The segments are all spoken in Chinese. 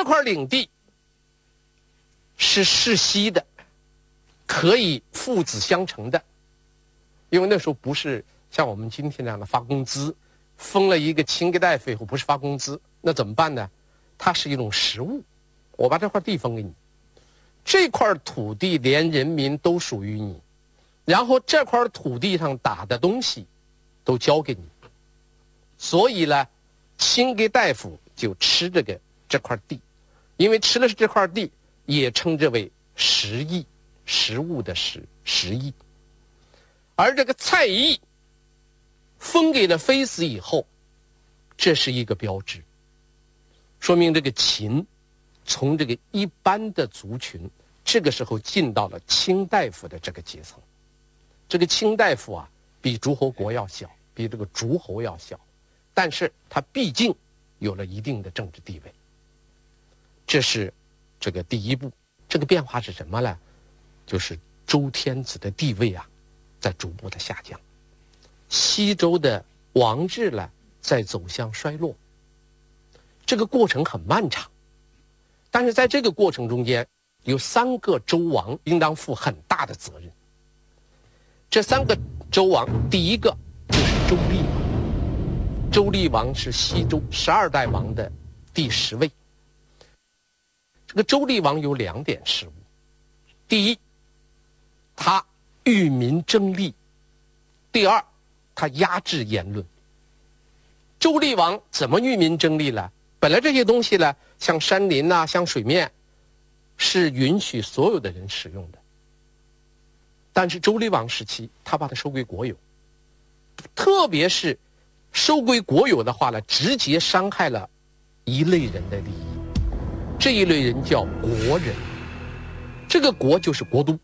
块领地是世袭的，可以父子相承的，因为那时候不是像我们今天这样的发工资，封了一个亲给大夫以后不是发工资，那怎么办呢？它是一种实物，我把这块地封给你，这块土地连人民都属于你，然后这块土地上打的东西都交给你，所以呢，亲给大夫就吃这块地，因为吃的是这块地，也称之为食邑，食物的食邑。而这个蔡邑封给了妃子以后，这是一个标志，说明这个秦从这个一般的族群，这个时候进到了卿大夫的这个阶层。这个卿大夫啊，比诸侯国要小，比这个诸侯要小，但是他毕竟有了一定的政治地位。这是这个第一步。这个变化是什么呢？就是周天子的地位啊，在逐步的下降，西周的王制呢，在走向衰落。这个过程很漫长，但是在这个过程中间，有3个周王应当负很大的责任。这3个周王，第一个就是周厉王。周厉王是西周12代王的第10位。这个周厉王有2点失误。第一，他欲民争利；第二，他压制言论。周厉王怎么欲民争利呢？本来这些东西呢，像山林啊，像水面，是允许所有的人使用的。但是周厉王时期，他把它收归国有，特别是收归国有的话呢，直接伤害了一类人的利益。这一类人叫国人，这个国就是国都。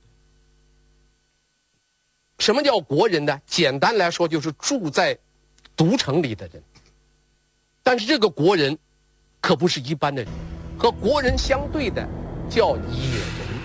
什么叫国人呢？简单来说就是住在都城里的人。但是这个国人可不是一般的人，和国人相对的叫野人。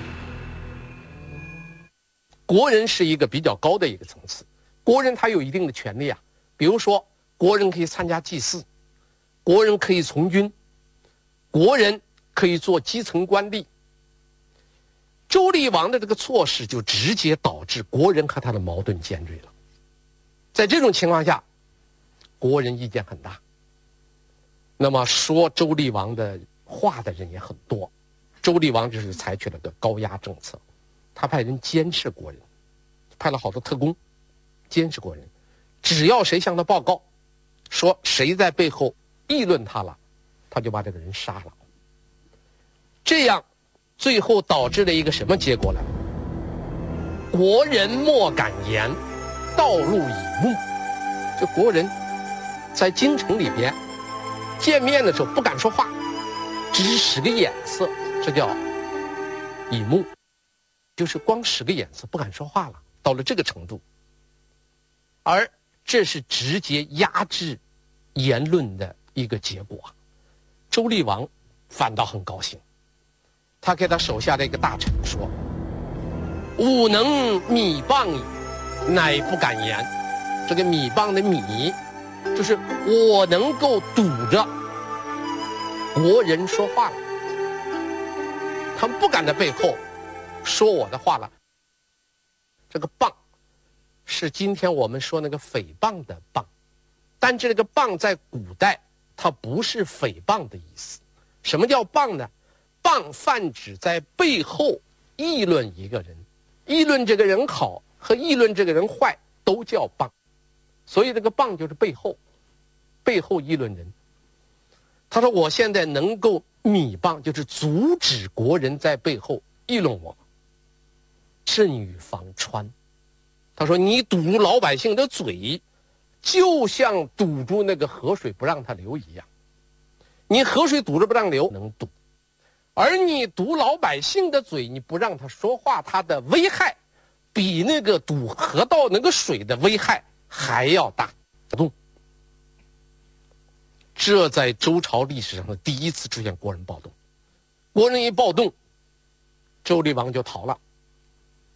国人是一个比较高的一个层次，国人他有一定的权利啊，比如说国人可以参加祭祀，国人可以从军，国人可以做基层官吏。周厉王的这个措施就直接导致国人和他的矛盾尖锐了。在这种情况下，国人意见很大，那么说周厉王的话的人也很多。周厉王就是采取了个高压政策，他派人监视国人，派了好多特工监视国人，只要谁向他报告说谁在背后议论他了，他就把这个人杀了。这样最后导致了一个什么结果呢？国人莫敢言，道路以目。这国人在京城里边见面的时候不敢说话，只是使个眼色，这叫以目，就是光使个眼色不敢说话了，到了这个程度。而这是直接压制言论的一个结果。周厉王反倒很高兴，他给他手下的一个大臣说：“吾能米谤矣，乃不敢言。”这个米谤的米，就是我能够堵着国人说话了，他们不敢在背后说我的话了。这个谤是今天我们说那个诽谤的谤，但这个谤在古代它不是诽谤的意思。什么叫谤呢？谤泛指在背后议论一个人，议论这个人好和议论这个人坏都叫谤。所以这个谤就是背后议论人。他说我现在能够米谤，就是阻止国人在背后议论我。震与防川，他说你堵住老百姓的嘴，就像堵住那个河水不让它流一样。你河水堵着不让流能堵，而你堵老百姓的嘴，你不让他说话，他的危害比那个堵河道那个水的危害还要大。这在周朝历史上的第一次出现国人暴动。国人一暴动，周厉王就逃了。